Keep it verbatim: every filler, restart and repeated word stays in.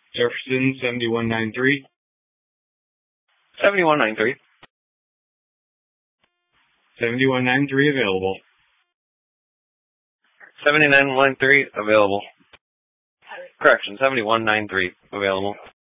Jefferson, seventy-one ninety-three. seventy-one ninety-three. seventy-one ninety-three available. seventy-nine ninety-three available. Correction, seventy-one ninety-three available.